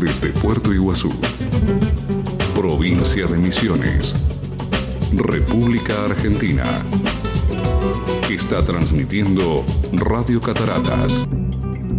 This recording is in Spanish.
desde Puerto Iguazú, provincia de Misiones, República Argentina. Está transmitiendo Radio Cataratas.